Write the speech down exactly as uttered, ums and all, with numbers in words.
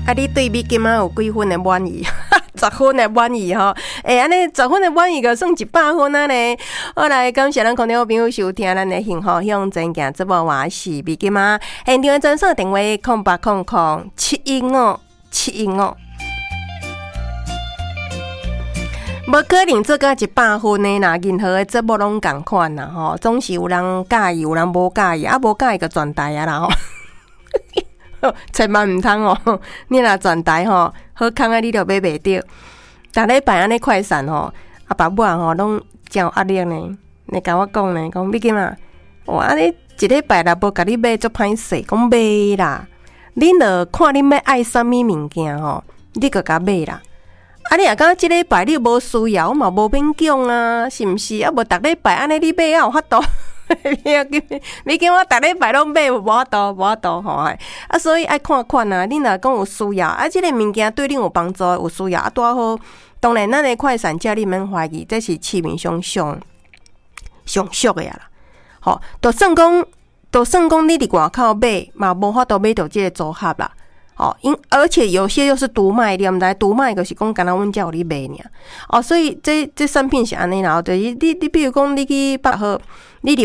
啊，你对美金啊有几分的满意？十分的满意吼，诶、欸，安尼十分的满意个算一百分啊呢。好来，感谢咱空中朋友收听咱的幸福向前行节目，我是美金啊。现场的专线电话空八空空七一五七一五。无可能做到一百分的啦，任何的节目拢同款啦吼，总是有人介意，有人无介意，啊无介意就转台啊啦吼。千万唔通哦！你若转台吼，好康啊，你就买袂着。逐礼拜安尼快闪吼，啊爸母啊吼拢真有压力呢。你甲我讲呢，讲你今啊，哇！安尼一礼拜若无甲你买足歹势，讲买啦。恁著看恁要爱啥物物件吼，你个甲买啦。啊，你若讲即礼拜你无需要，嘛无勉强啊，是毋是？啊，无逐礼拜安尼你买啊有法度。你叫我逐礼拜拢买，无法度，无法度吼。啊，所以爱看款啊。恁若讲有需要，啊，即、這個物件对恁有帮助，有需要啊，拄好。当然，咱的快闪价你免怀疑，这是市面上上上俗的啦。吼，就算讲，就算讲你伫外口买，嘛无法度买到即个组合啦。哦，因而且有些又是独卖店，来独卖就是讲，敢若阮遮有咧卖尔。哦，所以这这产品是安尼啦，就是你你比如讲你去百货。